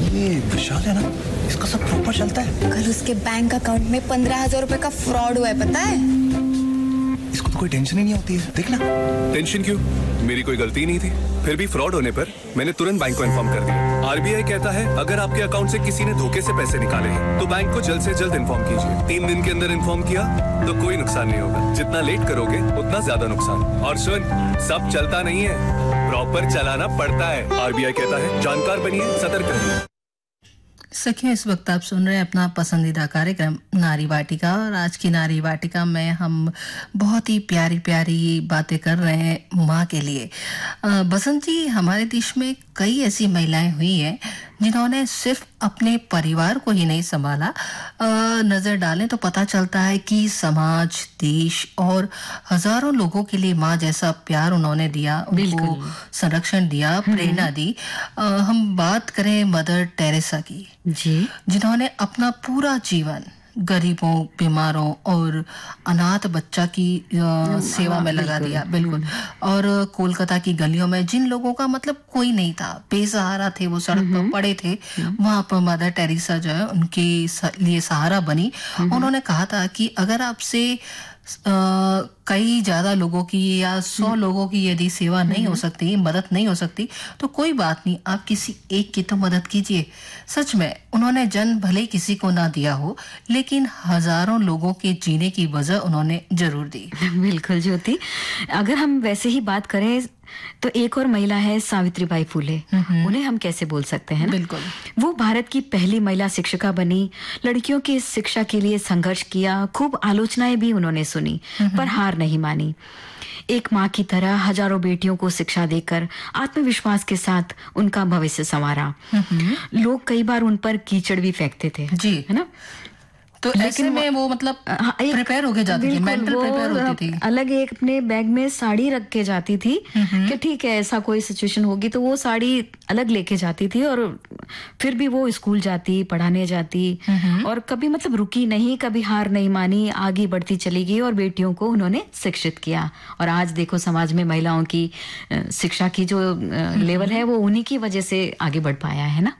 ये विशाल है ना, इसका सब प्रॉपर चलता है। कल उसके बैंक अकाउंट में 15,000 रुपए का फ्रॉड हुआ है, पता है? इसको तो कोई टेंशन ही नहीं होती है, देखना। टेंशन क्यों? मेरी कोई गलती नहीं थी। फिर भी फ्रॉड होने पर मैंने तुरंत बैंक को इन्फॉर्म कर दिया। आरबीआई कहता है अगर आपके अकाउंट से किसी ने धोखे से पैसे निकाले हैं तो बैंक को जल्द से जल्द इन्फॉर्म कीजिए। 3 दिन के अंदर इन्फॉर्म किया तो कोई नुकसान नहीं होगा। जितना लेट करोगे उतना ज्यादा नुकसान। और सुन, सब चलता नहीं है, प्रॉपर चलाना पड़ता है। आरबीआई कहता है जानकार बनिए, सतर्क रहिए। सखियों, इस वक्त आप सुन रहे हैं अपना पसंदीदा कार्यक्रम नारी वाटिका, और आज की नारी वाटिका में हम बहुत ही प्यारी प्यारी बातें कर रहे हैं माँ के लिए। बसंत जी, हमारे देश में कई ऐसी महिलाएं हुई हैं जिन्होंने सिर्फ अपने परिवार को ही नहीं संभाला। नज़र डालें तो पता चलता है कि समाज, देश और हजारों लोगों के लिए माँ जैसा प्यार उन्होंने दिया, उनको संरक्षण दिया, प्रेरणा दी। हम बात करें मदर टेरेसा की जी, जिन्होंने अपना पूरा जीवन गरीबों, बीमारों और अनाथ बच्चा की सेवा में लगा दिया। बिल्कुल। और कोलकाता की गलियों में जिन लोगों का मतलब कोई नहीं था, बेसहारा थे, वो सड़क पर पड़े थे, वहां पर मदर टेरेसा जो है उनके लिए सहारा बनी। उन्होंने कहा था कि अगर आपसे कई ज्यादा लोगों की या 100 लोगों की यदि सेवा नहीं हो सकती, मदद नहीं हो सकती, तो कोई बात नहीं, आप किसी एक की तो मदद कीजिए। सच में उन्होंने जन्म भले किसी को ना दिया हो, लेकिन हजारों लोगों के जीने की वजह उन्होंने जरूर दी। बिल्कुल ज्योति, अगर हम वैसे ही बात करें तो एक और महिला है सावित्रीबाई फुले। उन्हें हम कैसे बोल सकते हैं ना? बिल्कुल। वो भारत की पहली महिला शिक्षिका बनी, लड़कियों की शिक्षा के लिए संघर्ष किया, खूब आलोचनाएं भी उन्होंने सुनी, पर हार नहीं मानी। एक माँ की तरह हजारों बेटियों को शिक्षा देकर आत्मविश्वास के साथ उनका भविष्य संवारा। लोग कई बार उन पर कीचड़ भी फेंकते थे जी, है ना? तो ऐसे में वो मतलब प्रिपेयर होके जाती थी, मेंटल प्रिपेयर होती थी। अलग एक अपने बैग में साड़ी रख के जाती थी कि ठीक है ऐसा कोई सिचुएशन होगी तो वो साड़ी अलग लेके जाती थी, और फिर भी वो स्कूल जाती, पढ़ाने जाती, और कभी मतलब रुकी नहीं, कभी हार नहीं मानी, आगे बढ़ती चली गई और बेटियों को उन्होंने शिक्षित किया। और आज देखो समाज में महिलाओं की शिक्षा की जो लेवल है वो उन्हीं की वजह से आगे बढ़ पाया है ना।